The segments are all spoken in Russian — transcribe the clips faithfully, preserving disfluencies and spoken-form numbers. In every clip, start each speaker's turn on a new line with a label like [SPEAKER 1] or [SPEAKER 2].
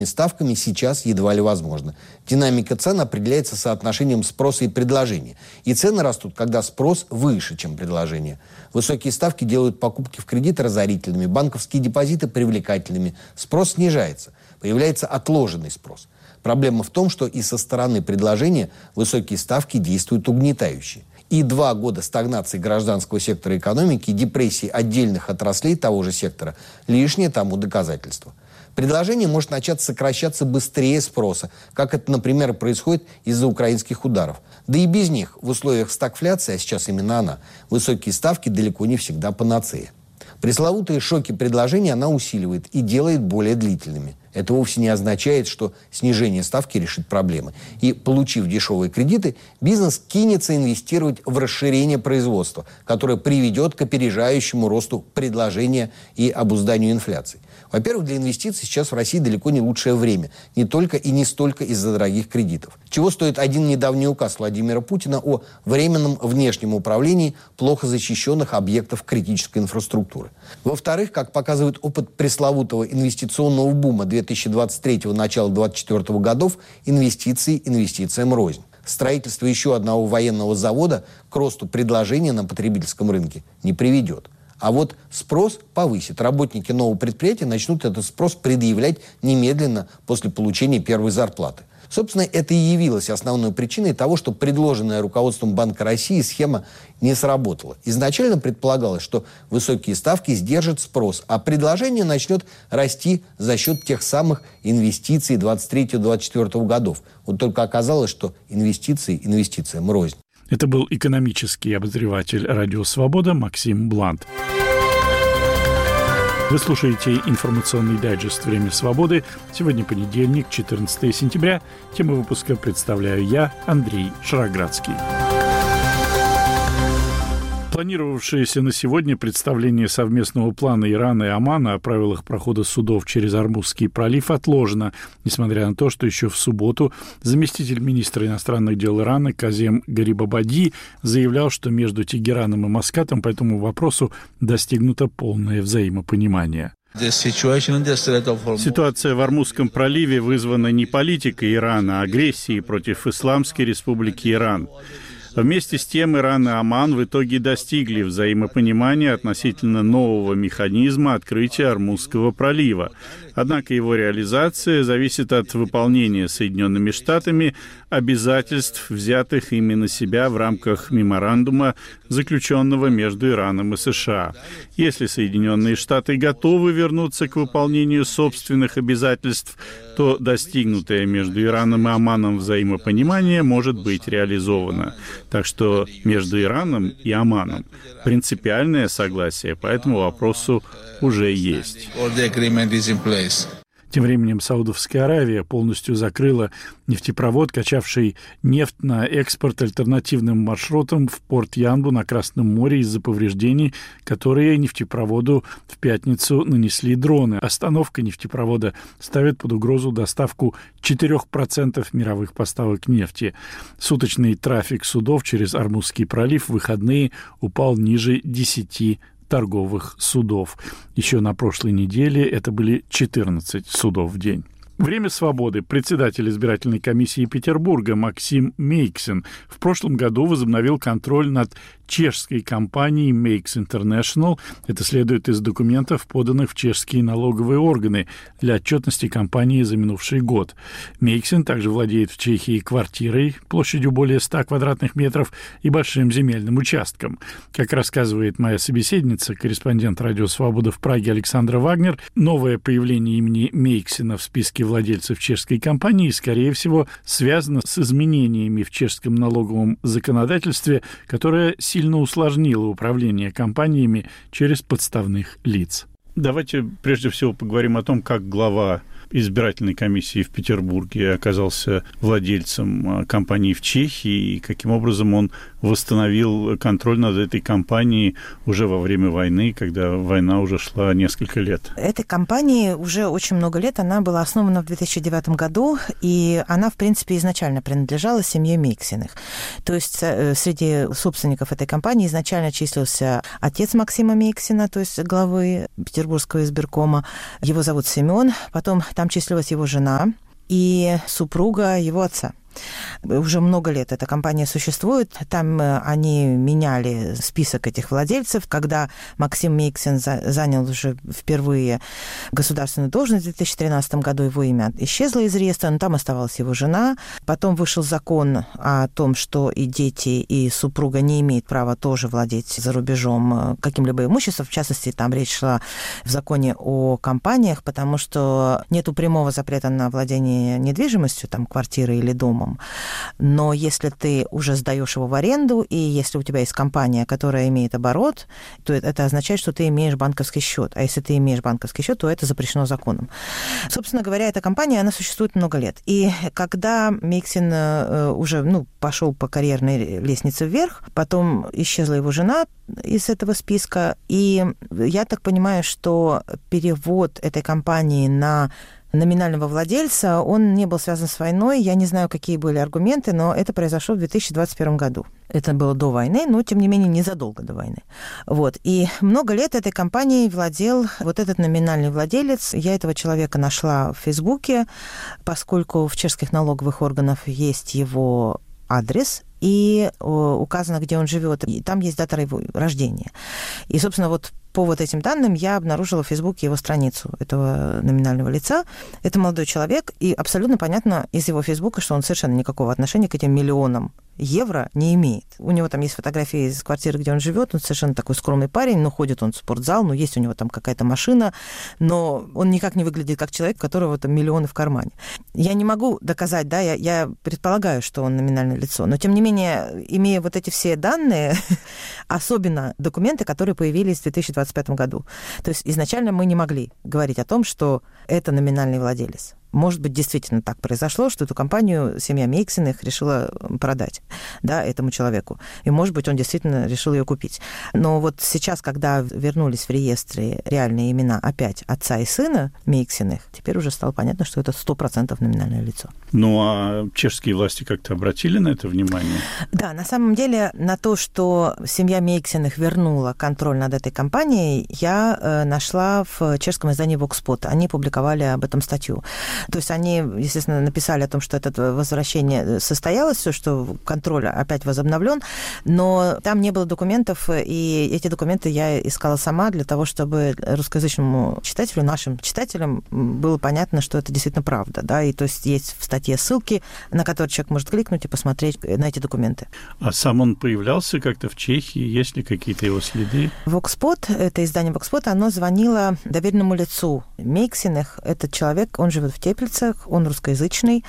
[SPEAKER 1] ставками сейчас едва ли возможно. Динамика цен определяется соотношением спроса и предложения. И цены растут, когда спрос выше, чем предложение. Высокие ставки делают покупки в кредит разорительными, банковские депозиты привлекательными. Спрос снижается. Появляется отложенный спрос. Проблема в том, что и со стороны предложения высокие ставки действуют угнетающе. И два года стагнации гражданского сектора экономики, депрессии отдельных отраслей того же сектора – лишнее тому доказательство. Предложение может начать сокращаться быстрее спроса, как это, например, происходит из-за украинских ударов. Да и без них, в условиях стагфляции, а сейчас именно она, высокие ставки далеко не всегда панацея. Пресловутые шоки предложения она усиливает и делает более длительными. Это вовсе не означает, что снижение ставки решит проблемы. И, получив дешевые кредиты, бизнес кинется инвестировать в расширение производства, которое приведет к опережающему росту предложения и обузданию инфляции. Во-первых, для инвестиций сейчас в России далеко не лучшее время. Не только и не столько из-за дорогих кредитов. Чего стоит один недавний указ Владимира Путина о временном внешнем управлении плохо защищенных объектов критической инфраструктуры. Во-вторых, как показывает опыт пресловутого инвестиционного бума две тысячи двадцать третьего, начала две тысячи двадцать четвёртого годов, инвестиции инвестициям рознь. Строительство еще одного военного завода к росту предложения на потребительском рынке не приведет. А вот спрос повысит. Работники нового предприятия начнут этот спрос предъявлять немедленно после получения первой зарплаты. Собственно, это и явилось основной причиной того, что предложенная руководством Банка России схема не сработала. Изначально предполагалось, что высокие ставки сдержат спрос, а предложение начнет расти за счет тех самых инвестиций двадцать третьего - двадцать четвёртого годов. Вот только оказалось, что инвестиции инвестициям рознь.
[SPEAKER 2] Это был экономический обозреватель «Радио Свобода» Максим Блант. Вы слушаете информационный дайджест «Время свободы». Сегодня понедельник, четырнадцатое сентября. Тему выпуска представляю я, Андрей Шароградский. Планировавшееся на сегодня представление совместного плана Ирана и Омана о правилах прохода судов через Ормузский пролив отложено, несмотря на то, что еще в субботу заместитель министра иностранных дел Ирана Казем Гарибабади заявлял, что между Тегераном и Маскатом по этому вопросу достигнуто полное взаимопонимание. Ситуация в Ормузском проливе вызвана не политикой Ирана, а агрессией против Исламской Республики Иран. Вместе с тем Иран и Оман в итоге достигли взаимопонимания относительно нового механизма открытия Ормузского пролива. Однако его реализация зависит от выполнения Соединенными Штатами обязательств, взятых ими на себя в рамках меморандума, заключенного между Ираном и США. Если Соединенные Штаты готовы вернуться к выполнению собственных обязательств, то достигнутое между Ираном и Оманом взаимопонимание может быть реализовано. Так что между Ираном и Оманом принципиальное согласие по этому вопросу уже есть. Тем временем Саудовская Аравия полностью закрыла нефтепровод, качавший нефть на экспорт альтернативным маршрутом в порт Янбу на Красном море из-за повреждений, которые нефтепроводу в пятницу нанесли дроны. Остановка нефтепровода ставит под угрозу доставку четыре процента мировых поставок нефти. Суточный трафик судов через Ормузский пролив в выходные упал ниже десяти торговых судов. Еще на прошлой неделе это были четырнадцать судов в день. Время свободы. Председатель избирательной комиссии Петербурга Максим Мейксен в прошлом году возобновил контроль над чешской компанией Makes International. Это следует из документов, поданных в чешские налоговые органы для отчетности компании за минувший год. Мейксен также владеет в Чехии квартирой площадью более ста квадратных метров и большим земельным участком. Как рассказывает моя собеседница, корреспондент «Радио Свобода» в Праге Александра Вагнер, новое появление имени Мейксена в списке владельцев чешской компании, скорее всего, связано с изменениями в чешском налоговом законодательстве, которое сильно сильно усложнило управление компаниями через подставных лиц. Давайте прежде всего поговорим о том, как глава избирательной комиссии в Петербурге оказался владельцем компании в Чехии и каким образом он восстановил контроль над этой компанией уже во время войны, когда война уже шла несколько лет.
[SPEAKER 3] Этой компании уже очень много лет. Она была основана в две тысячи девятом году, и она, в принципе, изначально принадлежала семье Мейксеных. То есть среди собственников этой компании изначально числился отец Максима Мейксена, то есть главы Петербургского избиркома. Его зовут Семен. Потом там числилась его жена и супруга его отца. Уже много лет эта компания существует. Там они меняли список этих владельцев. Когда Максим Мейксин занял уже впервые государственную должность в две тысячи тринадцатом году, его имя исчезло из реестра, но там оставалась его жена. Потом вышел закон о том, что и дети, и супруга не имеют права тоже владеть за рубежом каким-либо имуществом. В частности, там речь шла в законе о компаниях, потому что нету прямого запрета на владение недвижимостью, там, квартирой или домом. Но если ты уже сдаешь его в аренду, и если у тебя есть компания, которая имеет оборот, то это означает, что ты имеешь банковский счет. А если ты имеешь банковский счет, то это запрещено законом. Собственно говоря, эта компания, она существует много лет. И когда Мейксин уже ну, пошел по карьерной лестнице вверх, потом исчезла его жена из этого списка, и я так понимаю, что перевод этой компании на номинального владельца, он не был связан с войной. Я не знаю, какие были аргументы, но это произошло в две тысячи двадцать первом году. Это было до войны, но, тем не менее, незадолго до войны. Вот. И много лет этой компанией владел вот этот номинальный владелец. Я этого человека нашла в Фейсбуке, поскольку в чешских налоговых органах есть его адрес, и указано, где он живет. И там есть дата его рождения. И, собственно, вот по вот этим данным я обнаружила в Фейсбуке его страницу этого номинального лица. Это молодой человек, и абсолютно понятно из его Фейсбука, что он совершенно никакого отношения к этим миллионам евро не имеет. У него там есть фотографии из квартиры, где он живет. Он совершенно такой скромный парень, но ходит он в спортзал, но есть у него там какая-то машина, но он никак не выглядит как человек, у которого там миллионы в кармане. Я не могу доказать, да, я, я предполагаю, что он номинальное лицо, но тем не менее, имея вот эти все данные, особенно документы, которые появились в две тысячи двадцать пятом году. То есть изначально мы не могли говорить о том, что это номинальный владелец. Может быть, действительно так произошло, что эту компанию семья Мейксиных решила продать, да, этому человеку. И, может быть, он действительно решил ее купить. Но вот сейчас, когда вернулись в реестре реальные имена опять отца и сына Мейксиных, теперь уже стало понятно, что это сто процентов номинальное лицо.
[SPEAKER 2] Ну, а чешские власти как-то обратили на это внимание?
[SPEAKER 3] Да, на самом деле, на то, что семья Мейксиных вернула контроль над этой компанией, я э, нашла в чешском издании Voxpot. Они публиковали об этом статью. То есть они, естественно, написали о том, что это возвращение состоялось, все, что контроль опять возобновлен, но там не было документов, и эти документы я искала сама для того, чтобы русскоязычному читателю, нашим читателям было понятно, что это действительно правда, да, и то есть есть в статье ссылки, на которые человек может кликнуть и посмотреть на эти документы.
[SPEAKER 2] А сам он появлялся как-то в Чехии? Есть ли какие-то его следы?
[SPEAKER 3] Voxpot, это издание Voxpot, оно звонило доверенному лицу Мейксиных. Этот человек, он живет в Теплицах, он русскоязычный,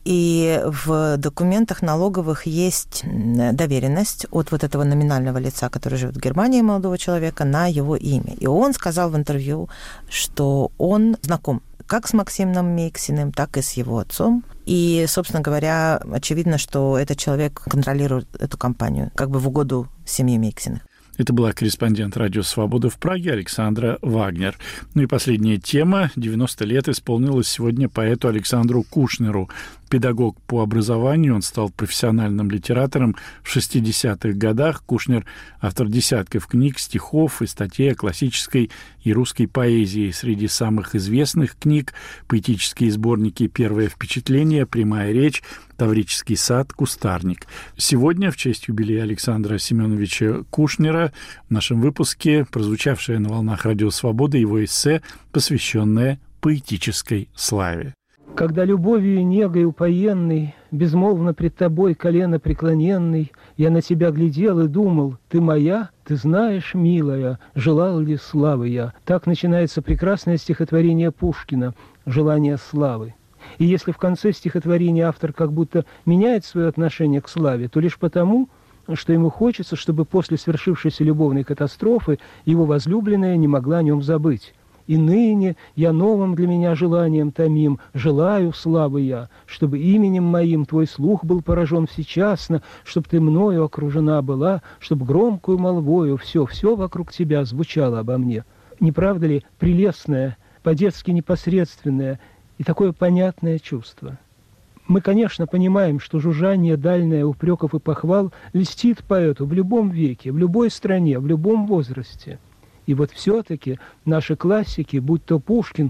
[SPEAKER 3] и в документах налоговых есть доверенность от вот этого номинального лица, который живет в Германии, молодого человека, на его имя. И он сказал в интервью, что он знаком как с Максимом Мейксиным, так и с его отцом. И, собственно говоря, очевидно, что этот человек контролирует эту компанию, как бы в угоду семьи Мейксиных.
[SPEAKER 2] Это была корреспондент «Радио Свобода» в Праге Александра Вагнер. Ну и последняя тема. девяносто лет исполнилось сегодня поэту Александру Кушнеру. Педагог по образованию, он стал профессиональным литератором в шестидесятых годах. Кушнер – автор десятков книг, стихов и статей о классической и русской поэзии. Среди самых известных книг – поэтические сборники «Первое впечатление», «Прямая речь», «Таврический сад», «Кустарник». Сегодня, в честь юбилея Александра Семеновича Кушнера, в нашем выпуске прозвучавшее на волнах «Радио Свобода» его эссе, посвященное поэтической славе.
[SPEAKER 4] Когда любовью и негой упоенный, безмолвно пред тобой колено преклоненный, я на тебя глядел и думал, ты моя, ты знаешь, милая, желал ли славы я. Так начинается прекрасное стихотворение Пушкина «Желание славы». И если в конце стихотворения автор как будто меняет свое отношение к славе, то лишь потому, что ему хочется, чтобы после свершившейся любовной катастрофы его возлюбленная не могла о нем забыть. И ныне я новым для меня желанием томим, желаю славы я, чтобы именем моим твой слух был поражен всечасно, чтобы ты мною окружена была, чтобы громкую молвою все-все вокруг тебя звучало обо мне. Не правда ли прелестное, по-детски непосредственное и такое понятное чувство? Мы, конечно, понимаем, что жужжание дальнее упреков и похвал льстит поэту в любом веке, в любой стране, в любом возрасте. И вот все-таки наши классики, будь то Пушкин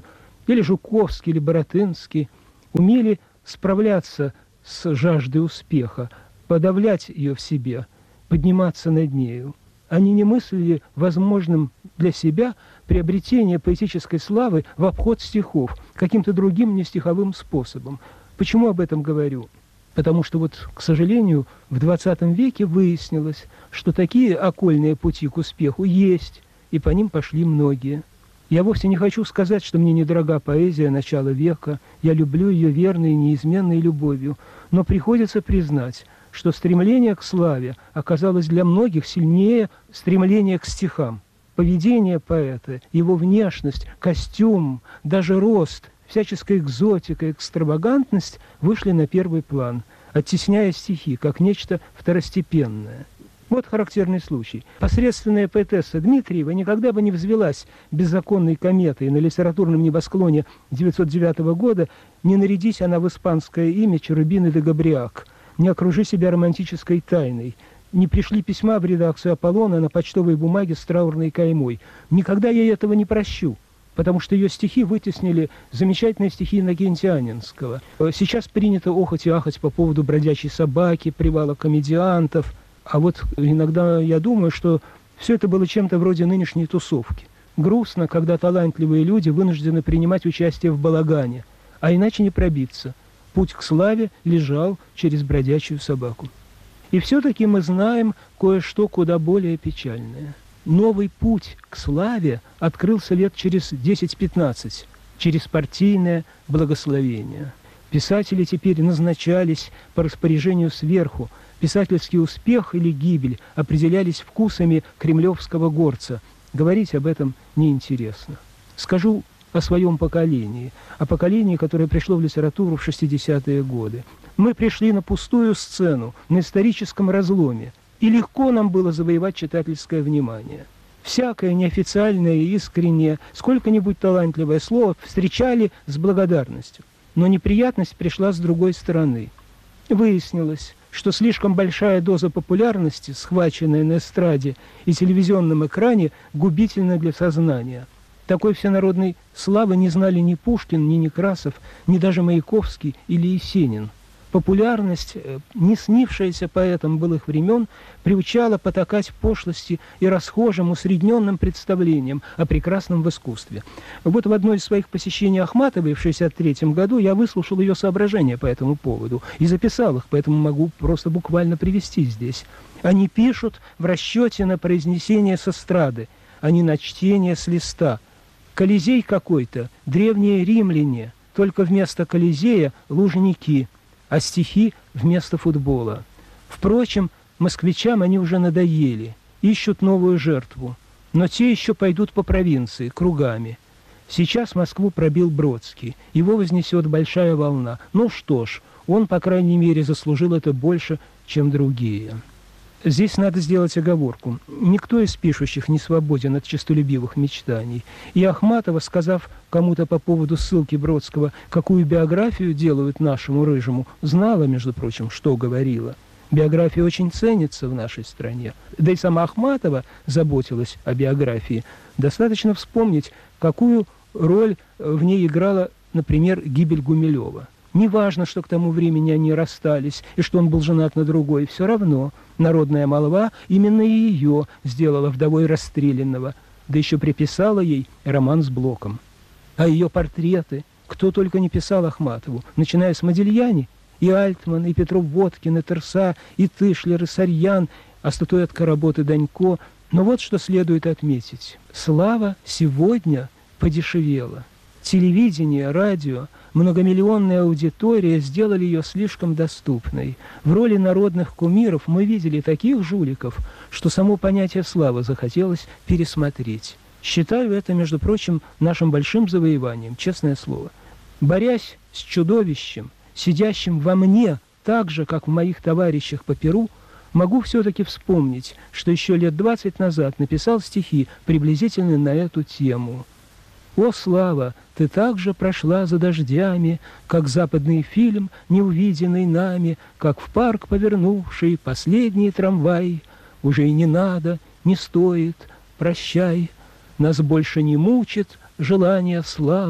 [SPEAKER 4] или Жуковский, или Баратынский, умели справляться с жаждой успеха, подавлять ее в себе, подниматься над нею. Они не мыслили возможным для себя приобретение поэтической славы в обход стихов, каким-то другим нестиховым способом. Почему об этом говорю? Потому что, вот, к сожалению, в двадцатом веке выяснилось, что такие окольные пути к успеху есть, и по ним пошли многие. Я вовсе не хочу сказать, что мне недорога поэзия начала века, я люблю ее верной и неизменной любовью, но приходится признать, что стремление к славе оказалось для многих сильнее стремления к стихам. Поведение поэта, его внешность, костюм, даже рост, всяческая экзотика, экстравагантность вышли на первый план, оттесняя стихи, как нечто второстепенное. Вот характерный случай. Посредственная поэтесса Дмитриева никогда бы не взвелась беззаконной кометой на литературном небосклоне девятьсот девятого года, не нарядись она в испанское имя Черубины де Габриак, не окружи себя романтической тайной, не пришли письма в редакцию «Аполлона» на почтовой бумаге с траурной каймой. Никогда я этого не прощу, потому что ее стихи вытеснили замечательные стихи Иннокентия Анненского. Сейчас принято охать и ахать по поводу бродячей собаки, привала комедиантов. А вот иногда я думаю, что все это было чем-то вроде нынешней тусовки. Грустно, когда талантливые люди вынуждены принимать участие в балагане, а иначе не пробиться. Путь к славе лежал через бродячую собаку. И все-таки мы знаем кое-что куда более печальное. Новый путь к славе открылся лет через десять-пятнадцать, через партийное благословение. Писатели теперь назначались по распоряжению сверху. Писательский успех или гибель определялись вкусами кремлевского горца. Говорить об этом неинтересно. Скажу о своем поколении, о поколении, которое пришло в литературу в шестидесятые годы. Мы пришли на пустую сцену, на историческом разломе, и легко нам было завоевать читательское внимание. Всякое неофициальное и искреннее, сколько-нибудь талантливое слово встречали с благодарностью. Но неприятность пришла с другой стороны. Выяснилось, что слишком большая доза популярности, схваченная на эстраде и телевизионном экране, губительна для сознания. Такой всенародной славы не знали ни Пушкин, ни Некрасов, ни даже Маяковский или Есенин. Популярность, не снившаяся поэтам былых времен, приучала потакать пошлости и расхожим усредненным представлениям о прекрасном в искусстве. Вот в одной из своих посещений Ахматовой в шестьдесят третьем году я выслушал ее соображения по этому поводу и записал их, поэтому могу просто буквально привести здесь. Они пишут в расчете на произнесение с эстрады, а не на чтение с листа. Колизей какой-то, древние римляне, только вместо Колизея лужники, а стихи вместо футбола. Впрочем, москвичам они уже надоели, ищут новую жертву, но те еще пойдут по провинции, кругами. Сейчас Москву пробил Бродский, его вознесет большая волна. Ну что ж, он, по крайней мере, заслужил это больше, чем другие. Здесь надо сделать оговорку. Никто из пишущих не свободен от честолюбивых мечтаний. И Ахматова, сказав кому-то по поводу ссылки Бродского, какую биографию делают нашему Рыжему, знала, между прочим, что говорила. Биография очень ценится в нашей стране. Да и сама Ахматова заботилась о биографии. Достаточно вспомнить, какую роль в ней играла, например, гибель Гумилева. Неважно, что к тому времени они расстались, и что он был женат на другой, все равно народная молва именно ее сделала вдовой расстрелянного, да еще приписала ей роман с Блоком. А ее портреты, кто только не писал Ахматову, начиная с Модильяни, и Альтман, и Петров-Водкин, и Терса, и Тышлер, и Сарьян, а статуэтка работы Данько. Но вот что следует отметить. Слава сегодня подешевела. Телевидение, радио, многомиллионная аудитория сделали ее слишком доступной. В роли народных кумиров мы видели таких жуликов, что само понятие славы захотелось пересмотреть. Считаю это, между прочим, нашим большим завоеванием, честное слово. Борясь с чудовищем, сидящим во мне, так же, как в моих товарищах по перу, могу все-таки вспомнить, что еще лет двадцать назад написал стихи приблизительно на эту тему. «О, слава, ты также прошла за дождями, как западный фильм, неувиденный нами, как в парк повернувший последний трамвай. Уже и не надо, не стоит, прощай. Нас больше не мучит желание славы,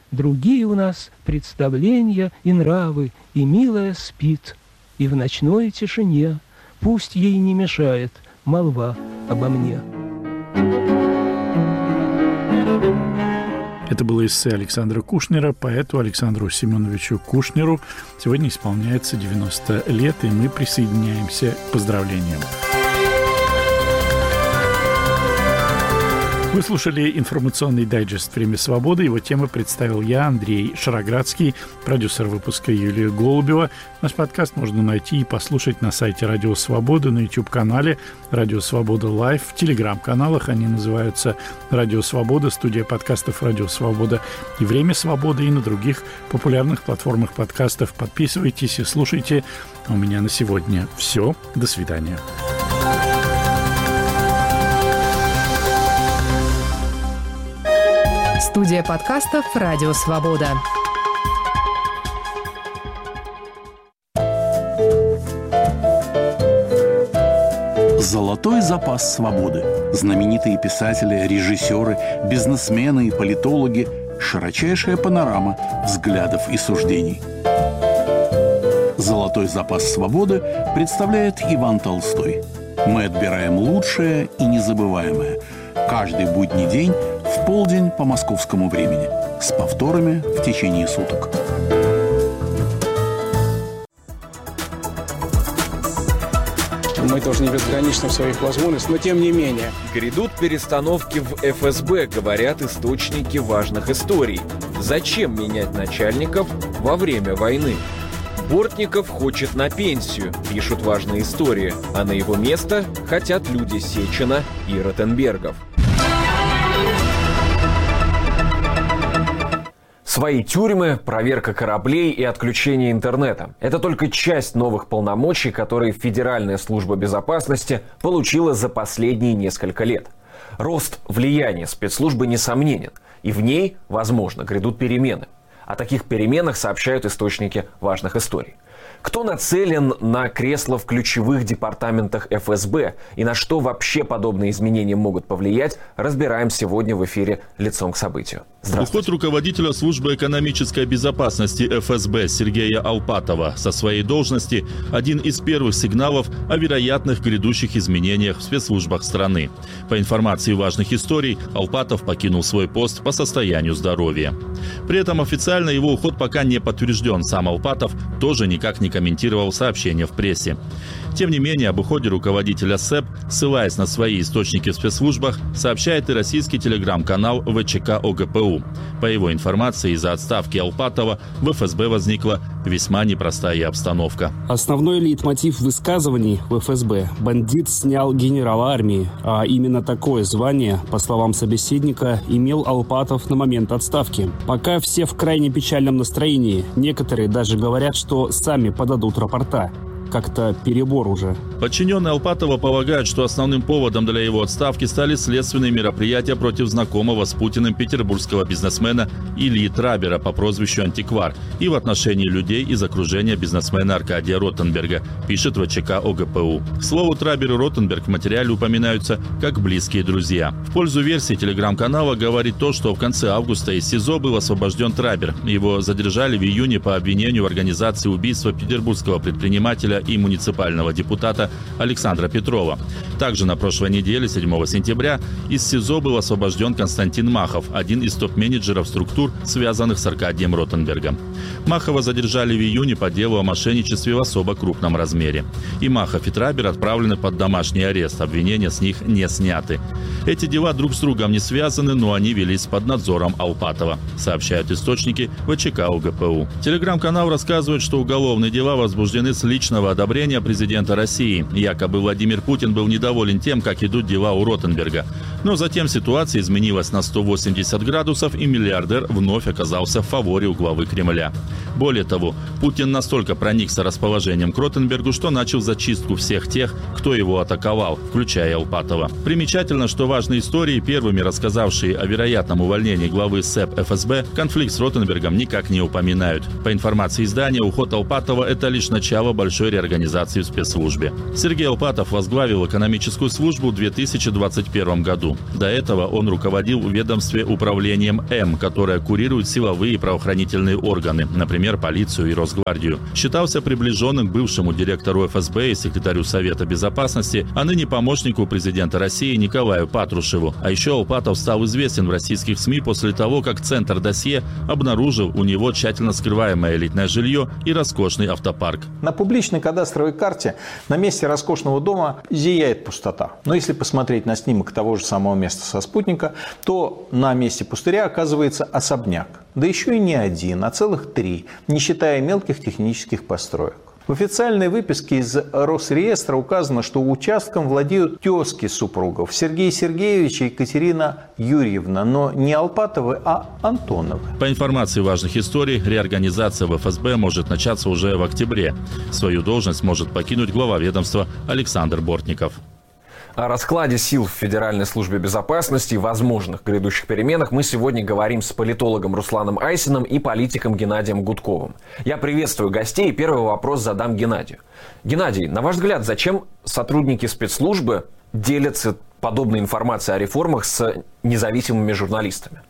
[SPEAKER 4] Другие у нас представления и нравы, и милая спит. И в ночной тишине пусть ей не мешает молва обо мне.
[SPEAKER 2] Это было эссе Александра Кушнера. Поэту Александру Семеновичу Кушнеру сегодня исполняется девяносто лет, и мы присоединяемся к поздравлениям. Вы слушали информационный дайджест «Время свободы». Его темы представил я, Андрей Шароградский, продюсер выпуска Юлия Голубева. Наш подкаст можно найти и послушать на сайте Радио Свобода, на YouTube-канале Радио Свобода Лайв, в телеграм-каналах. Они называются Радио Свобода, студия подкастов Радио Свобода и Время свободы, и на других популярных платформах подкастов. Подписывайтесь и слушайте. У меня на сегодня все. До свидания.
[SPEAKER 5] Студия подкастов «Радио Свобода».
[SPEAKER 6] Золотой запас свободы. Знаменитые писатели, режиссеры, бизнесмены и политологи. Широчайшая панорама взглядов и суждений. Золотой запас свободы представляет Иван Толстой. Мы отбираем лучшее и незабываемое. Каждый будний день в полдень по московскому времени. С повторами в течение суток.
[SPEAKER 7] Мы тоже не безграничны в своих возможностях, но тем не менее.
[SPEAKER 8] Грядут перестановки в эф эс бэ, говорят источники важных историй. Зачем менять начальников во время войны? Бортников хочет на пенсию, пишут важные истории, а на его место хотят люди Сечина и Ротенбергов. Свои тюрьмы, проверка кораблей и отключение интернета. Это только часть новых полномочий, которые Федеральная служба безопасности получила за последние несколько лет. Рост влияния спецслужбы несомненен, и в ней, возможно, грядут перемены. О таких переменах сообщают источники важных историй. Кто нацелен на кресло в ключевых департаментах эф эс бэ и на что вообще подобные изменения могут повлиять, разбираем сегодня в эфире «Лицом к событию».
[SPEAKER 9] Уход руководителя службы экономической безопасности эф эс бэ Сергея Алпатова со своей должности – один из первых сигналов о вероятных грядущих изменениях в спецслужбах страны. По информации важных историй, Алпатов покинул свой пост по состоянию здоровья. При этом официально его уход пока не подтвержден. Сам Алпатов тоже никак не комментировал сообщения в прессе. Тем не менее, об уходе руководителя СЭП, ссылаясь на свои источники в спецслужбах, сообщает и российский телеграм-канал вэ че ка о гэ пэ у. По его информации, из-за отставки Алпатова в эф эс бэ возникла весьма непростая обстановка.
[SPEAKER 10] Основной лейтмотив высказываний в эф эс бэ – бандит снял генерала армии, а именно такое звание, по словам собеседника, имел Алпатов на момент отставки. Пока все в крайне печальном настроении, некоторые даже говорят, что сами подадут рапорта. Как-то перебор уже.
[SPEAKER 9] Подчиненные Алпатова полагают, что основным поводом для его отставки стали следственные мероприятия против знакомого с Путиным петербургского бизнесмена Ильи Трабера по прозвищу «Антиквар» и в отношении людей из окружения бизнесмена Аркадия Ротенберга, пишет вэ че ка о гэ пэ у. К слову, Трабер и Ротенберг в материале упоминаются как близкие друзья. В пользу версии телеграм-канала говорит то, что в конце августа из СИЗО был освобожден Трабер. Его задержали в июне по обвинению в организации убийства петербургского предпринимателя и муниципального депутата Александра Петрова. Также на прошлой неделе, седьмого сентября, из СИЗО был освобожден Константин Махов, один из топ-менеджеров структур, связанных с Аркадием Ротенбергом. Махова задержали в июне по делу о мошенничестве в особо крупном размере. И Махов, и Трабер отправлены под домашний арест, обвинения с них не сняты. Эти дела друг с другом не связаны, но они велись под надзором Алпатова, сообщают источники вэ че ка о гэ пэ у. Телеграм-канал рассказывает, что уголовные дела возбуждены с личного одобрения президента России. Якобы Владимир Путин был недоволен тем, как идут дела у Ротенберга. Но затем ситуация изменилась на сто восемьдесят градусов, и миллиардер вновь оказался в фаворе у главы Кремля. Более того, Путин настолько проникся расположением к Ротенбергу, что начал зачистку всех тех, кто его атаковал, включая Алпатова. Примечательно, что важные истории, первыми рассказавшие о вероятном увольнении главы СЭП эф эс бэ, конфликт с Ротенбергом никак не упоминают. По информации издания, уход Алпатова – это лишь начало большой реальности реорганизации в спецслужбе. Сергей Алпатов возглавил экономическую службу в две тысячи двадцать первом году. До этого он руководил в ведомстве управлением М, которое курирует силовые и правоохранительные органы, например, полицию и Росгвардию. Считался приближенным к бывшему директору эф эс бэ и секретарю Совета Безопасности, а ныне помощнику президента России Николаю Патрушеву. А еще Алпатов стал известен в российских СМИ после того, как Центр досье обнаружил у него тщательно скрываемое элитное жилье и роскошный автопарк.
[SPEAKER 11] На публичной кадастровой карте на месте роскошного дома зияет пустота. Но если посмотреть на снимок того же самого места со спутника, то на месте пустыря оказывается особняк. Да еще и не один, а целых три, не считая мелких технических построек. В официальной выписке из Росреестра указано, что участком владеют тезки супругов Сергей Сергеевич и Екатерина Юрьевна, но не Алпатовы, а Антоновы.
[SPEAKER 9] По информации важных историй, реорганизация в эф эс бэ может начаться уже в октябре. Свою должность может покинуть глава ведомства Александр Бортников.
[SPEAKER 8] О раскладе сил в Федеральной службе безопасности и возможных грядущих переменах мы сегодня говорим с политологом Русланом Айсиным и политиком Геннадием Гудковым. Я приветствую гостей и первый вопрос задам Геннадию. Геннадий, на ваш взгляд, зачем сотрудники спецслужбы делятся подобной информацией о реформах с независимыми журналистами?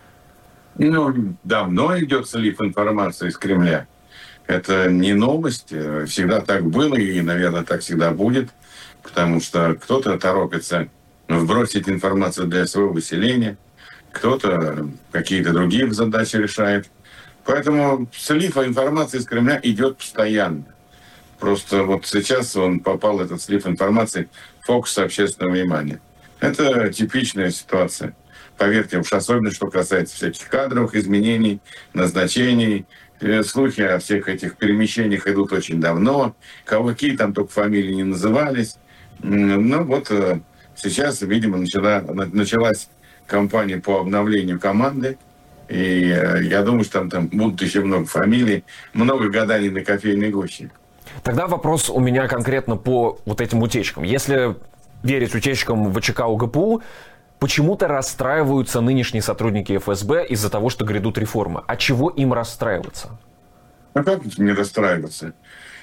[SPEAKER 12] Ну, давно идет слив информации из Кремля. Это не новость, всегда так было и, наверное, так всегда будет. Потому что кто-то торопится вбросить информацию для своего выселения, кто-то какие-то другие задачи решает. Поэтому слив информации из Кремля идет постоянно. Просто вот сейчас он попал, этот слив информации, в фокус общественного внимания. Это типичная ситуация. Поверьте, уж особенно, что касается всяких кадровых изменений, назначений. Слухи о всех этих перемещениях идут очень давно. Какие там только фамилии не назывались. Ну вот сейчас, видимо, начала, началась кампания по обновлению команды. И я думаю, что там, там будут еще много фамилий, много гаданий на кофейной гуще.
[SPEAKER 8] Тогда вопрос у меня конкретно по вот этим утечкам. Если верить утечкам ВЧК УГПУ, почему-то расстраиваются нынешние сотрудники эф эс бэ из-за того, что грядут реформы. А чего им расстраиваться?
[SPEAKER 12] А как не расстраиваться?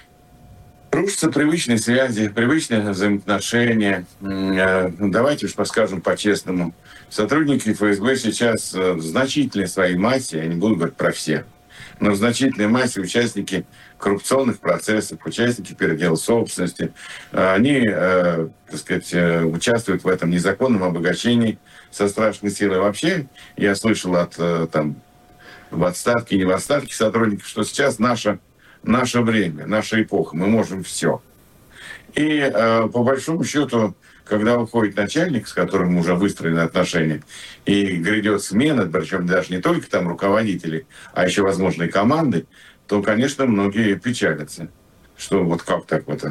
[SPEAKER 12] Рушатся привычные связи, привычные взаимоотношения. Давайте уж подскажем по-честному. Сотрудники эф эс бэ сейчас в значительной своей массе, я не буду говорить про всех, но в значительной массе участники коррупционных процессов, участники передела собственности. Они, так сказать, участвуют в этом незаконном обогащении со страшной силой. Вообще, я слышал от там, в отставке, не в отставке сотрудников, что сейчас наша Наше время, наша эпоха, мы можем все. И э, по большому счету, когда уходит начальник, с которым уже выстроены отношения, и грядет смена, причем даже не только там руководители, а еще, возможно, и команды, то, конечно, многие печалятся, что вот как так вот.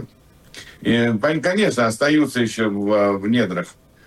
[SPEAKER 12] И, конечно, остаются еще в, в недрах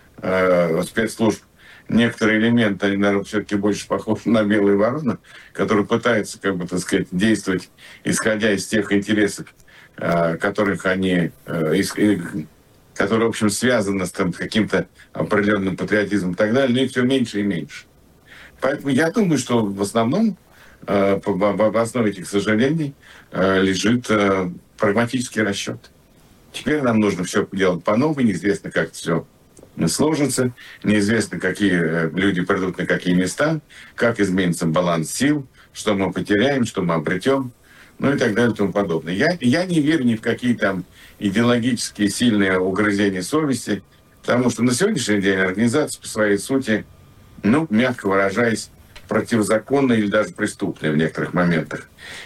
[SPEAKER 12] э, спецслужб некоторые элементы, они, наверное, все-таки больше похожи на белую ворону, которые пытаются, как бы, так сказать, действовать, исходя из тех интересов, э, которых они, э, из, э, которые, в общем, связаны с там, каким-то определенным патриотизмом и так далее, но их все меньше и меньше. Поэтому я думаю, что в основном э, в основе этих сожалений э, лежит э, прагматический расчет. Теперь нам нужно все делать по-новому, неизвестно, как это все сложится, неизвестно, какие люди придут на какие места, как изменится баланс сил, что мы потеряем, что мы обретем, ну и так далее и тому подобное. Я, я не верю ни в какие там идеологические сильные угрызения совести, потому что на сегодняшний день организация по своей сути, ну, мягко выражаясь, противозаконная или даже преступная в некоторых моментах.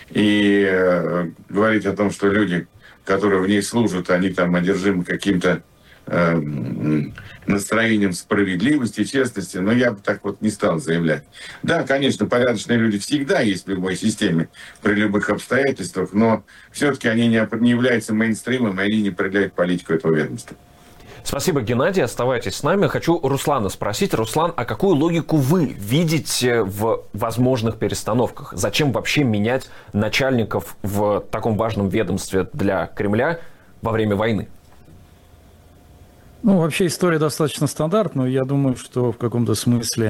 [SPEAKER 12] И э, говорить о том, что люди, которые в ней служат, они там одержимы каким-то настроением справедливости, честности, но я бы так вот не стал заявлять. Да, конечно, порядочные люди всегда есть в любой системе, при любых обстоятельствах, но все-таки они не, не являются мейнстримом, и они не определяют политику этого ведомства.
[SPEAKER 8] Спасибо, Геннадий. Оставайтесь с нами. Хочу Руслана спросить. Руслан, а какую логику вы видите в возможных перестановках? Зачем вообще менять начальников в таком важном ведомстве для Кремля во время войны?
[SPEAKER 2] Ну, вообще история достаточно стандартная. Я думаю, что в каком-то смысле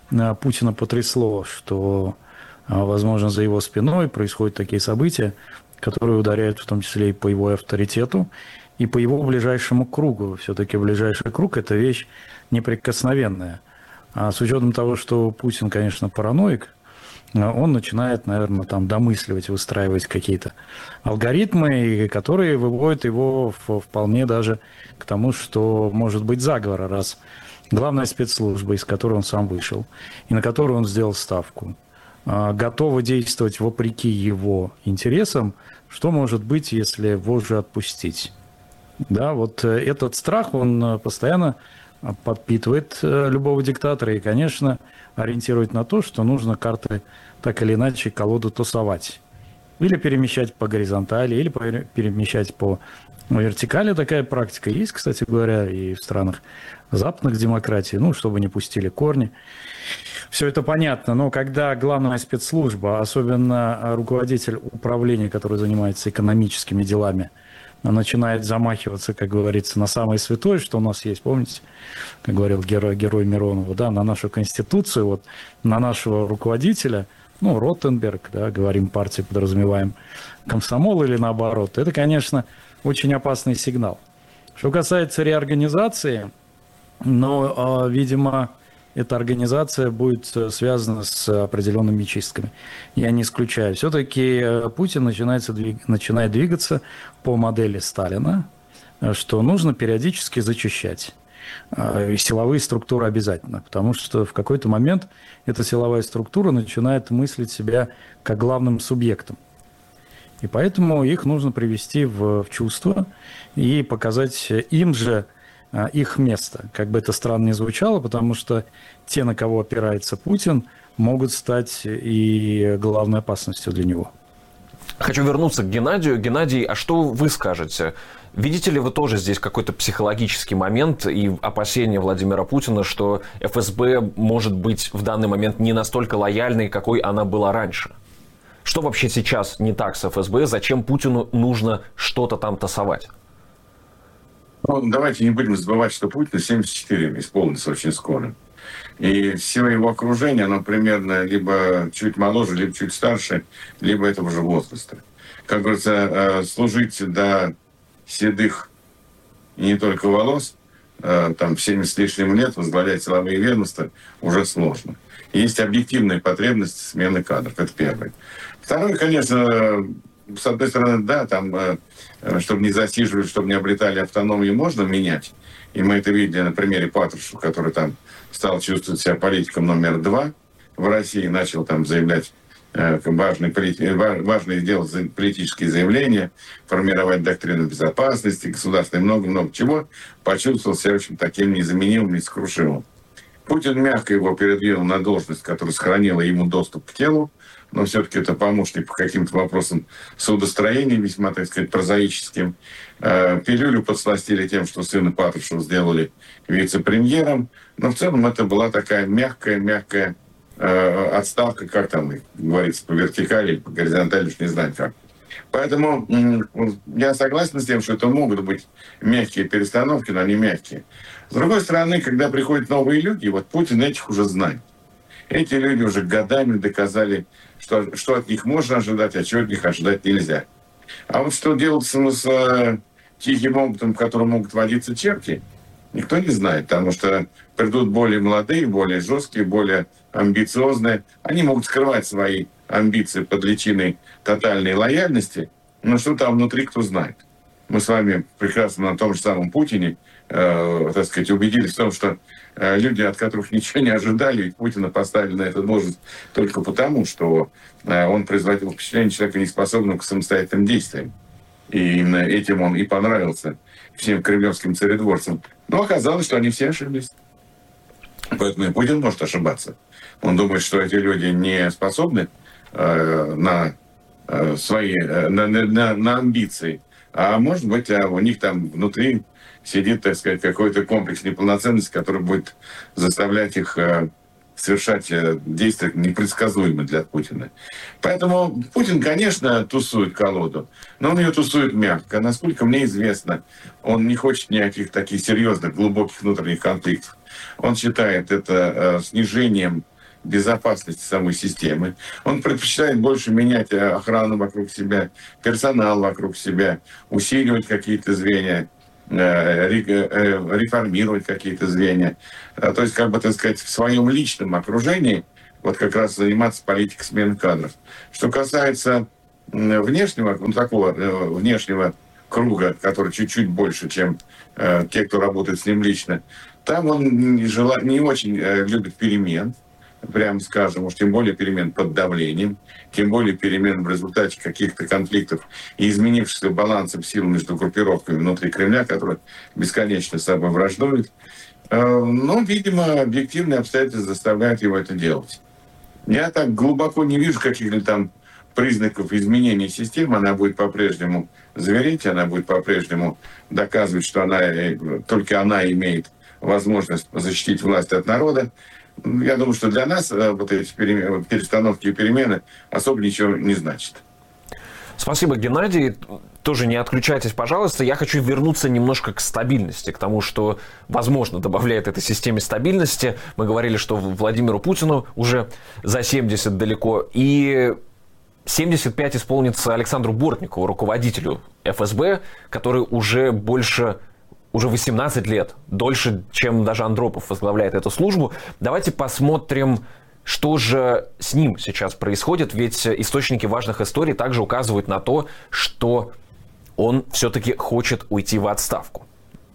[SPEAKER 2] Путина потрясло, что, возможно, за его спиной происходят такие события. которые ударяют в том числе и по его авторитету, и по его ближайшему кругу. Все-таки ближайший круг – это вещь неприкосновенная. А с учетом того, что Путин, конечно, параноик, он начинает, наверное, там домысливать, выстраивать какие-то алгоритмы, которые выводят его вполне даже к тому, что может быть заговор, раз главная спецслужба, из которой он сам вышел, и на которую он сделал ставку, готова действовать вопреки его интересам, что может быть, если вожжи отпустить? Да, вот этот страх, он постоянно подпитывает любого диктатора и, конечно, ориентирует на то, что нужно карты так или иначе колоду тусовать. Или перемещать по горизонтали, или перемещать по вертикали. Такая практика есть, кстати говоря, и в странах западных демократий, ну, чтобы не пустили корни. Все это понятно, но когда главная спецслужба, особенно руководитель управления, который занимается экономическими делами, начинает замахиваться, как говорится, на самое святое, что у нас есть, помните, как говорил герой, герой Миронова, да, на нашу Конституцию, вот, на нашего руководителя, ну, Ротенберг, да, говорим партии, подразумеваем, комсомол или наоборот, это, конечно, очень опасный сигнал. Что касается реорганизации, но, видимо, эта организация будет связана с определенными чистками. Я не исключаю. Все-таки Путин начинается, начинает двигаться по модели Сталина, что нужно периодически зачищать. И силовые структуры обязательно, потому что в какой-то момент эта силовая структура начинает мыслить себя как главным субъектом. И поэтому их нужно привести в, в чувство и показать им же их место. Как бы это странно ни звучало, потому что те, на кого опирается Путин, могут стать и главной опасностью для него.
[SPEAKER 8] Хочу вернуться к Геннадию. Геннадий, а что вы скажете? Видите ли вы тоже здесь какой-то психологический момент и опасения Владимира Путина, что эф эс бэ может быть в данный момент не настолько лояльной, какой она была раньше? Что вообще сейчас не так с эф эс бэ? Зачем Путину нужно что-то там тасовать?
[SPEAKER 12] Ну, давайте не будем забывать, что Путину семьдесят четыре исполнится очень скоро. И все его окружение, оно примерно либо чуть моложе, либо чуть старше, либо этого же возраста. Как говорится, служить до седых и не только волос, там в семьдесят с лишним лет возглавлять силовые ведомства уже сложно. Есть объективная потребность смены кадров, это первое. Второе, конечно, с одной стороны, да, там, чтобы не засиживали, чтобы не обретали автономию, можно менять. И мы это видели на примере Патрушева, который там стал чувствовать себя политиком номер два в России, начал там заявлять важные, важные делать политические заявления, формировать доктрину безопасности, государства и много-много чего, почувствовал себя, в общем, таким незаменимым и несокрушимым. Путин мягко его передвинул на должность, которая сохранила ему доступ к телу, но все-таки это помощник по каким-то вопросам судостроения, весьма, так сказать, прозаическим. Пилюлю подсластили тем, что сына Патрушева сделали вице-премьером, но в целом это была такая мягкая-мягкая отставка, как там говорится, по вертикали, по горизонтали, уж не знаю как. Поэтому я согласен с тем, что это могут быть мягкие перестановки, но они мягкие. С другой стороны, когда приходят новые люди, вот Путин этих уже знает. Эти люди уже годами доказали, что, что от них можно ожидать, а чего от них ожидать нельзя. А вот что делать с, с тихим опытом, в котором могут водиться черти, никто не знает, потому что придут более молодые, более жесткие, более амбициозные. Они могут скрывать свои амбиции под личиной тотальной лояльности, но что там внутри, кто знает. Мы с вами прекрасно на том же самом Путине, э, так сказать, убедились в том, что э, люди, от которых ничего не ожидали, ведь Путина поставили на эту должность только потому, что э, он производил впечатление человека, неспособного к самостоятельным действиям. И именно этим он и понравился всем кремлевским царедворцам. Но оказалось, что они все ошиблись. Поэтому и Путин может ошибаться. Он думает, что эти люди не способны э, на э, свои э, на, на, на амбиции. А может быть, а у них там внутри сидит, так сказать, какой-то комплекс неполноценности, который будет заставлять их э, совершать э, действия непредсказуемые для Путина. Поэтому Путин, конечно, тусует колоду, но он ее тусует мягко. Насколько мне известно, он не хочет никаких таких серьезных, глубоких внутренних конфликтов. Он считает это э, снижением безопасности самой системы. Он предпочитает больше менять охрану вокруг себя, персонал вокруг себя, усиливать какие-то звенья, реформировать какие-то звенья. То есть, как бы, так сказать, в своем личном окружении вот как раз заниматься политикой смены кадров. Что касается внешнего, ну, такого внешнего круга, который чуть-чуть больше, чем э, те, кто работает с ним лично, там он не, жела... не очень э, любит перемен, прямо скажем, уж тем более перемен под давлением, тем более перемен в результате каких-то конфликтов и изменившихся балансом сил между группировками внутри Кремля, которые бесконечно с собой враждуют. Э, но, видимо, объективные обстоятельства заставляют его это делать. Я так глубоко не вижу каких-то там признаков изменения системы. Она будет по-прежнему звереть, она будет по-прежнему доказывать, что она, только она имеет возможность защитить власть от народа. Я думаю, что для нас вот эти перестановки и перемены особо ничего не значат.
[SPEAKER 8] Спасибо, Геннадий. Тоже не отключайтесь, пожалуйста. Я хочу вернуться немножко к стабильности, к тому, что, возможно, добавляет этой системе стабильности. Мы говорили, что Владимиру Путину уже за семьдесят далеко. И семьдесят пять исполнится Александру Бортникову, руководителю эф эс бэ, который уже больше, уже восемнадцать лет, дольше, чем даже Андропов возглавляет эту службу. Давайте посмотрим, что же с ним сейчас происходит, ведь источники важных историй также указывают на то, что он все-таки хочет уйти в отставку.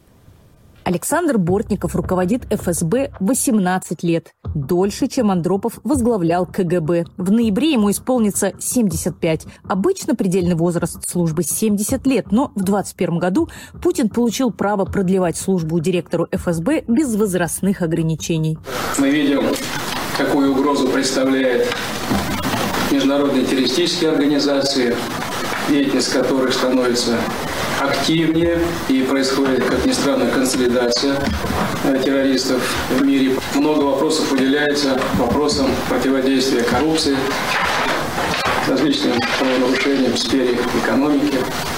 [SPEAKER 13] Александр Бортников руководит эф эс бэ восемнадцать лет. Дольше, чем Андропов возглавлял ка гэ бэ. В ноябре ему исполнится семьдесят пять. Обычно предельный возраст службы семьдесят лет, но в двадцать первом году Путин получил право продлевать службу директору эф эс бэ без возрастных ограничений.
[SPEAKER 7] Мы видим, какую угрозу представляет международные террористические организации, деятельность которых становится активнее, и происходит, как ни странно, консолидация террористов в мире. Много вопросов уделяется вопросам противодействия коррупции, различным правонарушениям в сфере экономики,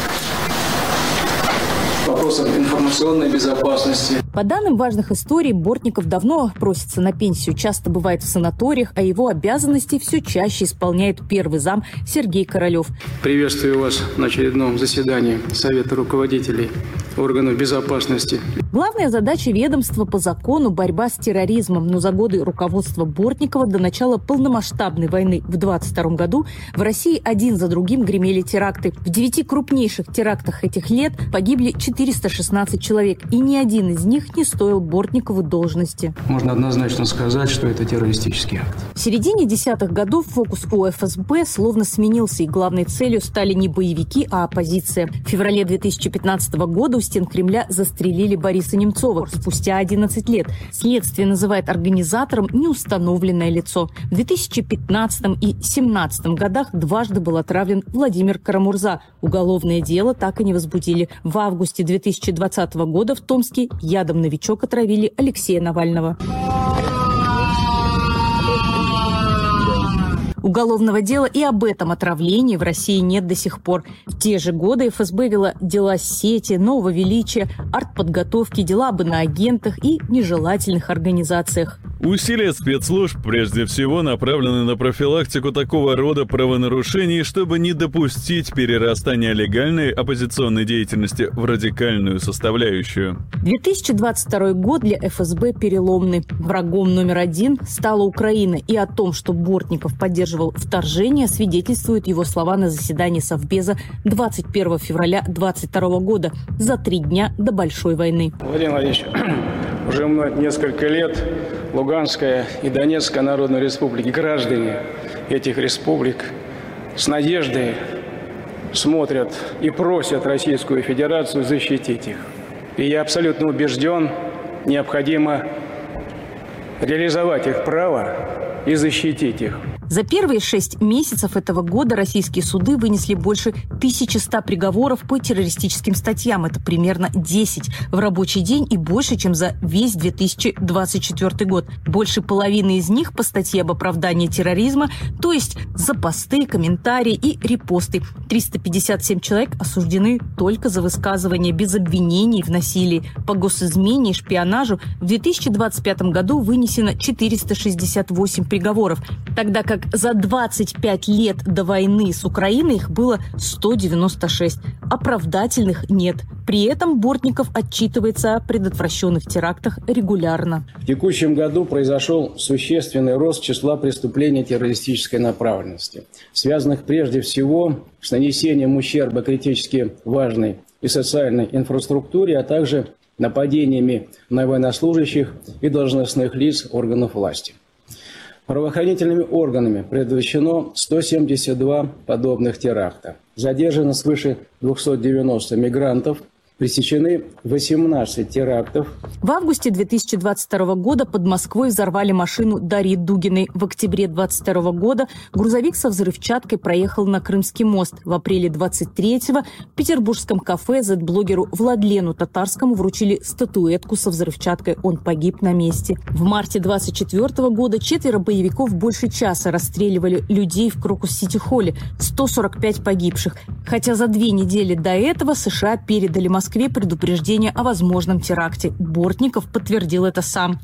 [SPEAKER 7] вопросам информационной безопасности.
[SPEAKER 13] По данным важных историй, Бортников давно просится на пенсию, часто бывает в санаториях, а его обязанности все чаще исполняет первый зам Сергей Королев.
[SPEAKER 7] Приветствую вас на очередном заседании Совета руководителей органов безопасности.
[SPEAKER 13] Главная задача ведомства по закону – борьба с терроризмом, но за годы руководства Бортникова до начала полномасштабной войны в двадцать втором году в России один за другим гремели теракты. В девяти крупнейших терактах этих лет погибли четыреста шестнадцать человек, и ни один из них не стоил Бортникову должности.
[SPEAKER 7] Можно однозначно сказать, что это террористический акт.
[SPEAKER 13] В середине десятых годов фокус у эф эс бэ словно сменился, и главной целью стали не боевики, а оппозиция. В феврале две тысячи пятнадцатого года у стен Кремля застрелили Бориса Немцова спустя одиннадцать лет. Следствие называет организатором неустановленное лицо. В две тысячи пятнадцатом и две тысячи семнадцатом годах дважды был отравлен Владимир Карамурза. Уголовное дело так и не возбудили. В августе две тысячи двадцатого года в Томске ядом новичок отравили Алексея Навального. Уголовного дела и об этом отравлении в России нет до сих пор. В те же годы эф эс бэ вела дела сети, нового величия, артподготовки, дела об иноагентах и нежелательных организациях.
[SPEAKER 14] Усилия спецслужб прежде всего направлены на профилактику такого рода правонарушений, чтобы не допустить перерастания легальной оппозиционной деятельности в радикальную составляющую.
[SPEAKER 13] две тысячи двадцать второй год для эф эс бэ переломный. Врагом номер один стала Украина, и о том, что Бортников поддерживал вторжение, свидетельствуют его слова на заседании Совбеза двадцать первого февраля две тысячи двадцать второго года, за три дня до Большой войны.
[SPEAKER 7] Владимир Владимирович, уже несколько лет Луганская и Донецкая народные республики, граждане этих республик с надеждой смотрят и просят Российскую Федерацию защитить их. И я абсолютно убежден, необходимо реализовать их право и защитить их.
[SPEAKER 13] За первые шесть месяцев этого года российские суды вынесли больше тысячи ста приговоров по террористическим статьям. Это примерно десять в рабочий день и больше, чем за весь две тысячи двадцать четвёртый год. Больше половины из них по статье об оправдании терроризма, то есть за посты, комментарии и репосты. триста пятьдесят семь человек осуждены только за высказывание без обвинений в насилии. По госизмене и шпионажу в две тысячи двадцать пятом году вынесено четыреста шестьдесят восемь приговоров, тогда как за двадцать пять лет до войны с Украиной их было сто девяносто шесть. Оправдательных нет. При этом Бортников отчитывается о предотвращенных терактах регулярно.
[SPEAKER 7] В текущем году произошел существенный рост числа преступлений террористической направленности, связанных прежде всего с нанесением ущерба критически важной и социальной инфраструктуре, а также нападениями на военнослужащих и должностных лиц органов власти. Правоохранительными органами предотвращено сто семьдесят два подобных теракта. Задержано свыше двухсот девяноста мигрантов. Пресечены восемнадцать терактов.
[SPEAKER 13] В августе две тысячи двадцать второго года под Москвой взорвали машину Дарьи Дугиной. В октябре двадцать второго года грузовик со взрывчаткой проехал на Крымский мост. В апреле двадцать третьего в петербургском кафе зет-блогеру Владлену Татарскому вручили статуэтку со взрывчаткой. Он погиб на месте. В марте двадцать четвёртого года четверо боевиков больше часа расстреливали людей в Крокус-Сити-Холле. сто сорок пять погибших. Хотя за две недели до этого США передали Москве предупреждение о возможном теракте. Бортников подтвердил это сам.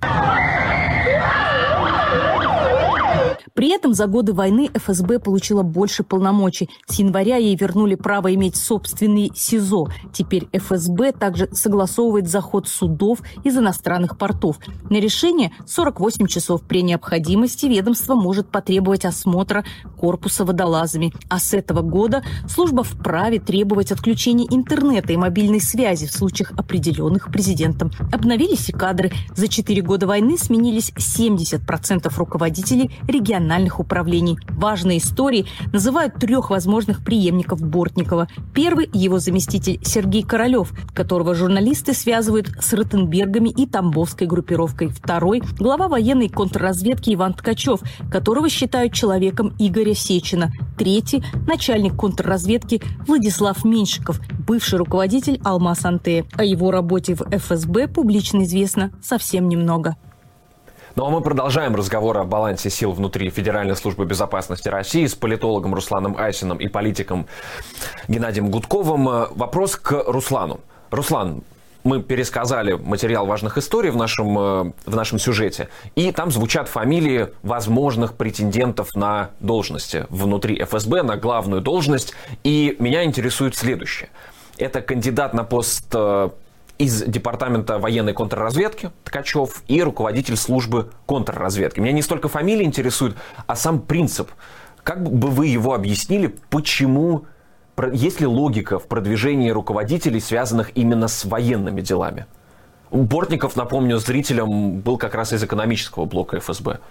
[SPEAKER 13] При этом за годы войны эф эс бэ получила больше полномочий. С января ей вернули право иметь собственный СИЗО. Теперь эф эс бэ также согласовывает заход судов из иностранных портов. На решение сорок восемь часов. При необходимости ведомство может потребовать осмотра корпуса водолазами. А с этого года служба вправе требовать отключения интернета и мобильной связи в случаях, определенных президентом. Обновились и кадры. За четыре года войны сменились семьдесят процентов руководителей региональных управлений. Важной историей называют трех возможных преемников Бортникова. Первый – его заместитель Сергей Королев, которого журналисты связывают с Ротенбергами и Тамбовской группировкой. Второй – глава военной контрразведки Иван Ткачев, которого считают человеком Игоря Сечина. Третий – начальник контрразведки Владислав Меньшиков, бывший руководитель Алмаз-Антея. О его работе в эф эс бэ публично известно совсем немного.
[SPEAKER 8] Ну а мы продолжаем разговор о балансе сил внутри Федеральной службы безопасности России с политологом Русланом Айсиным и политиком Геннадием Гудковым. Вопрос к Руслану. Руслан, мы пересказали материал важных историй в нашем, в нашем сюжете, и там звучат фамилии возможных претендентов на должности внутри эф эс бэ, на главную должность. И меня интересует следующее. Это кандидат на пост из департамента военной контрразведки Ткачев и руководитель службы контрразведки. Меня не столько фамилии интересуют, а сам принцип. Как бы вы его объяснили, почему, есть ли логика в продвижении руководителей, связанных именно с военными делами? Бортников, напомню, зрителям был как раз из экономического блока эф эс бэ.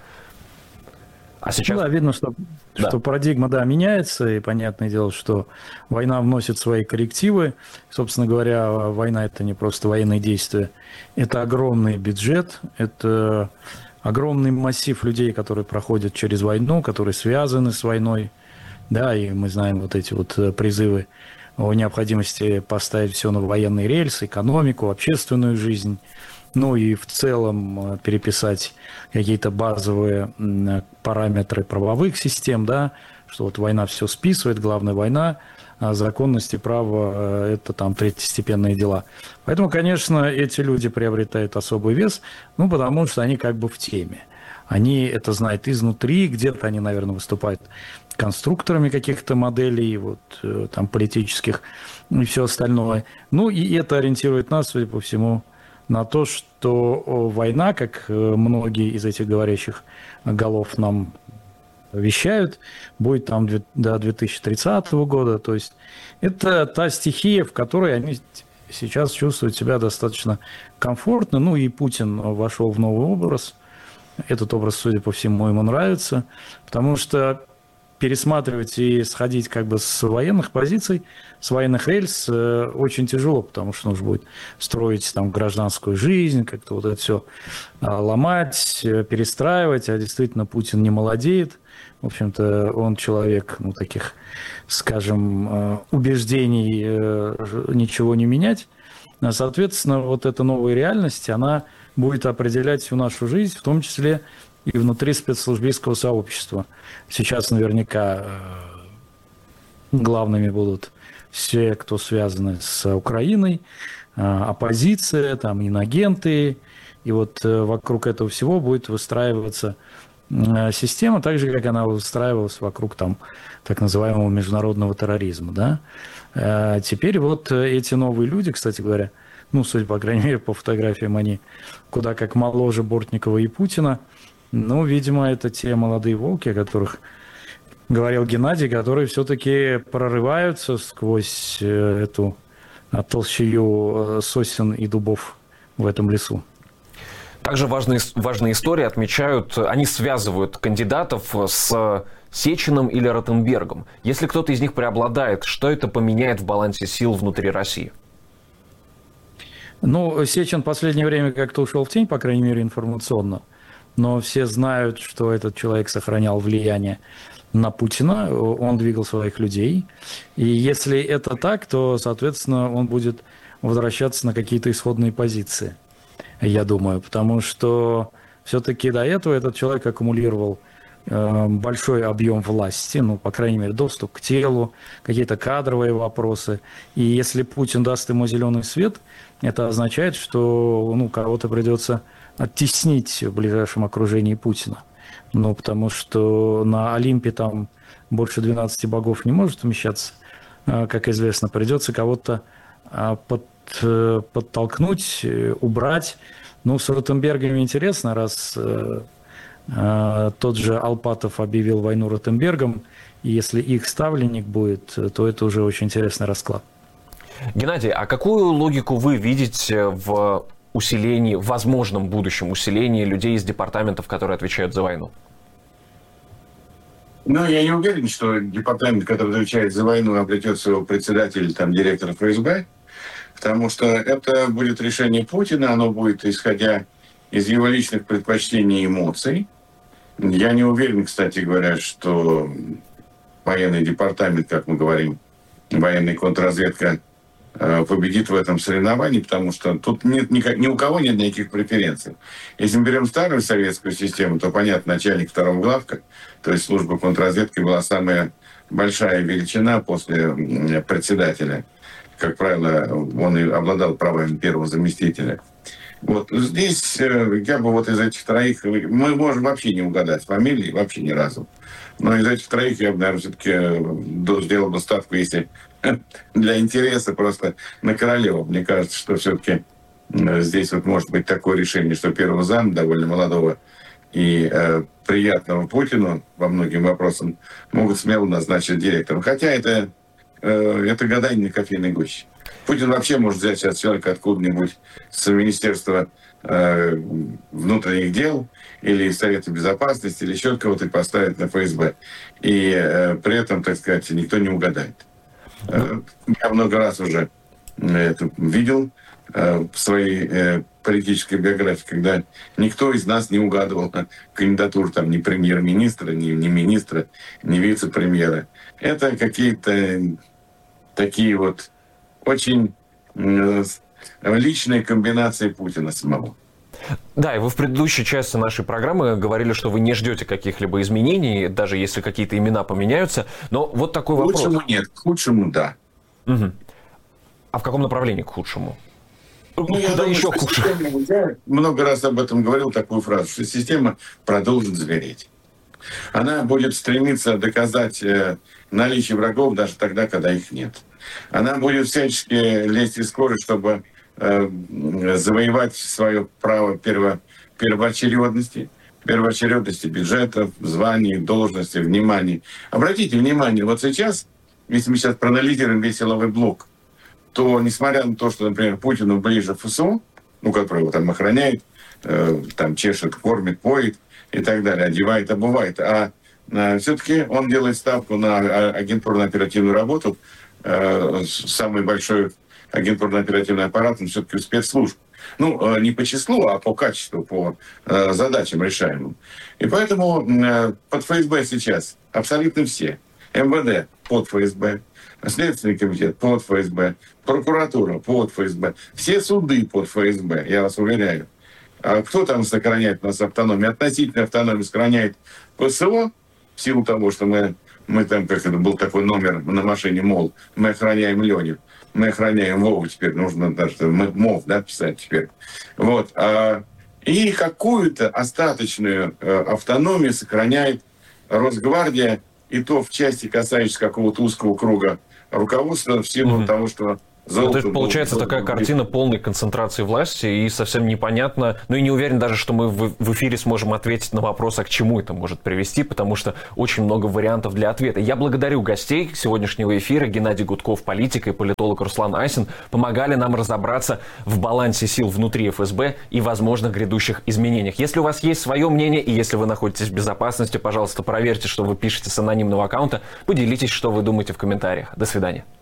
[SPEAKER 8] А сейчас...
[SPEAKER 2] Да, видно, что, да. что парадигма, да, меняется, и понятное дело, что война вносит свои коррективы. Собственно говоря, война – это не просто военные действия, это огромный бюджет, это огромный массив людей, которые проходят через войну, которые связаны с войной. Да, и мы знаем вот эти вот призывы о необходимости поставить все на военные рельсы, экономику, общественную жизнь. Ну и в целом переписать какие-то базовые параметры правовых систем, да, что вот война все списывает, главная война, а законность и право – это там третьестепенные дела. Поэтому, конечно, эти люди приобретают особый вес, ну, потому что они как бы в теме. Они это знают изнутри, где-то они, наверное, выступают конструкторами каких-то моделей, вот, там, политических и все остальное. Ну, и это ориентирует нас, судя по всему, на то, что война, как многие из этих говорящих голов нам вещают, будет там до две тысячи тридцатого года. То есть это та стихия, в которой они сейчас чувствуют себя достаточно комфортно. Ну и Путин вошел в новый образ. Этот образ, судя по всему, ему нравится, потому что пересматривать и сходить как бы с военных позиций, с военных рельс э, очень тяжело, потому что нужно будет строить там гражданскую жизнь, как-то вот это все э, ломать, э, перестраивать, а действительно Путин не молодеет. В общем-то, он человек, ну, таких, скажем, э, убеждений э, ничего не менять. Соответственно, вот эта новая реальность, она будет определять всю нашу жизнь, в том числе и внутри спецслужбистского сообщества. Сейчас наверняка главными будут все, кто связаны с Украиной, оппозиция, там, инагенты. И вот вокруг этого всего будет выстраиваться система, так же, как она выстраивалась вокруг там, так называемого международного терроризма. Да? Теперь вот эти новые люди, кстати говоря, ну, судя, по крайней мере, по фотографиям, они куда как моложе Бортникова и Путина. Ну, видимо, это те молодые волки, о которых говорил Геннадий, которые все-таки прорываются сквозь эту толщею сосен и дубов в этом лесу.
[SPEAKER 8] Также важные, важные истории отмечают, они связывают кандидатов с Сечиным или Ротенбергом. Если кто-то из них преобладает, что это поменяет в балансе сил внутри России?
[SPEAKER 2] Ну, Сечин в последнее время как-то ушел в тень, по крайней мере, информационно. Но все знают, что этот человек сохранял влияние на Путина, он двигал своих людей. И если это так, то, соответственно, он будет возвращаться на какие-то исходные позиции, я думаю. Потому что все-таки до этого этот человек аккумулировал э, большой объем власти, ну, по крайней мере, доступ к телу, какие-то кадровые вопросы. И если Путин даст ему зеленый свет, это означает, что, ну, кого-то придется оттеснить в ближайшем окружении Путина. Ну, потому что на Олимпе там больше двенадцати богов не может вмещаться, как известно. Придется кого-то под, подтолкнуть, убрать. Ну, с Ротенбергом интересно, раз тот же Алпатов объявил войну Ротенбергом, и если их ставленник будет, то это уже очень интересный расклад.
[SPEAKER 8] Геннадий, а какую логику вы видите в усилении, в возможном будущем усилении людей из департаментов, которые отвечают за войну?
[SPEAKER 12] Ну, я не уверен, что департамент, который отвечает за войну, обретет своего председателя, там, директора эф эс бэ, потому что это будет решение Путина, оно будет исходя из его личных предпочтений и эмоций. Я не уверен, кстати говоря, что военный департамент, как мы говорим, военная контрразведка, победит в этом соревновании, потому что тут нет никак, ни у кого нет никаких преференций. Если мы берем старую советскую систему, то, понятно, начальник второго главка, то есть служба контрразведки была самая большая величина после председателя. Как правило, он и обладал правами первого заместителя. Вот здесь я бы вот из этих троих, мы можем вообще не угадать фамилии, вообще ни разу. Но из этих троих я бы, наверное, все-таки сделал бы ставку, если для интереса просто на Королева. Мне кажется, что все-таки здесь вот может быть такое решение, что первого зама, довольно молодого и э, приятного Путину по многим вопросам, могут смело назначить директором. Хотя это, э, это гадание на кофейной гуще. Путин вообще может взять сейчас человека откуда-нибудь с Министерства э, внутренних дел или из Совета Безопасности, или еще кого-то и поставить на эф эс бэ. И э, при этом, так сказать, никто не угадает. Э, я много раз уже это видел э, в своей э, политической биографии, когда никто из нас не угадывал кандидатуру там, ни премьер-министра, ни, ни министра, ни вице-премьера. Это какие-то такие вот очень э, личные комбинации Путина самого.
[SPEAKER 8] Да, и вы в предыдущей части нашей программы говорили, что вы не ждете каких-либо изменений, даже если какие-то имена поменяются. Но вот такой вопрос.
[SPEAKER 12] К худшему нет, к худшему да.
[SPEAKER 8] Угу. А в каком направлении к худшему?
[SPEAKER 12] Ну, я думаю, еще хуже. Система, я много раз об этом говорил, такую фразу, что система продолжит звереть. Она будет стремиться доказать э, наличие врагов даже тогда, когда их нет. Она будет всячески лезть из кожи, чтобы э, завоевать свое право перво, первоочередности, первоочередности бюджетов, званий, должностей, внимания. Обратите внимание, вот сейчас, если мы сейчас проанализируем весь силовой блок, то, несмотря на то, что, например, Путину ближе эф эс о, ну, который его там охраняет, э, там чешет, кормит, поет и так далее, одевает, обувает, а Все-таки он делает ставку на агентурно-оперативную работу. Самый большой агентурно-оперативный аппарат, он все-таки спецслужб. Ну, не по числу, а по качеству, по задачам решаемым. И поэтому под ФСБ сейчас абсолютно все. эм вэ дэ под ФСБ, Следственный комитет под ФСБ, прокуратура под ФСБ, все суды под ФСБ, я вас уверяю. А кто там сохраняет у нас автономию? Относительно автономию сохраняет ПСО, в силу того, что мы, мы там, как это был такой номер на машине, мол, мы охраняем Леню, мы охраняем Вову теперь, нужно даже МОВ, да, писать теперь. Вот. А, и какую-то остаточную э, автономию сохраняет Росгвардия, и то в части, касающейся какого-то узкого круга руководства, в силу mm-hmm. того, что
[SPEAKER 8] Ну, то есть получается был, такая был, картина полной концентрации власти, и совсем непонятно, ну и не уверен даже, что мы в, в эфире сможем ответить на вопрос, а к чему это может привести, потому что очень много вариантов для ответа. Я благодарю гостей сегодняшнего эфира. Геннадий Гудков, политик, и политолог Руслан Айсин помогали нам разобраться в балансе сил внутри эф эс бэ и возможных грядущих изменениях. Если у вас есть свое мнение, и если вы находитесь в безопасности, пожалуйста, проверьте, что вы пишете с анонимного аккаунта, поделитесь, что вы думаете в комментариях. До свидания.